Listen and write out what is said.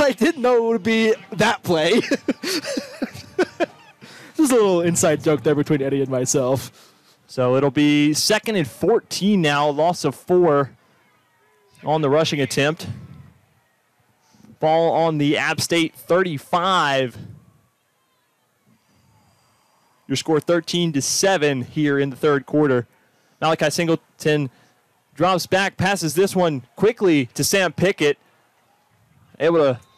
I didn't know it would be that play. Just a little inside joke there between Eddie and myself. So it'll be 2nd and 14 now, loss of 4 on the rushing attempt. Ball on the App State 35. Your score 13-7 here in the third quarter. Malachi Singleton drops back, passes this one quickly to Sam Pickett. Able to